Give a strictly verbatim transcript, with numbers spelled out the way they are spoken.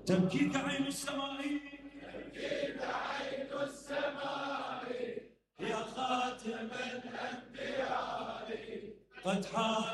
تبكيك عين السماء تبكيك عين السماء يا خاتم الأنبياء قد حان